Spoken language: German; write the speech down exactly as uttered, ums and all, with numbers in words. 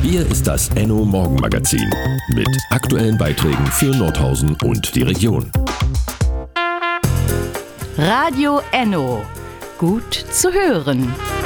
Hier ist das Enno Morgenmagazin mit aktuellen Beiträgen für Nordhausen und die Region. Radio Enno. Gut zu hören.